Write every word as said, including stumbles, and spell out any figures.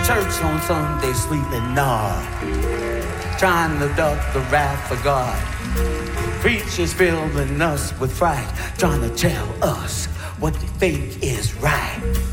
church on Sunday sleeping nod, trying to duck the wrath of God. Preachers filling us with fright, trying to tell us what we think is right.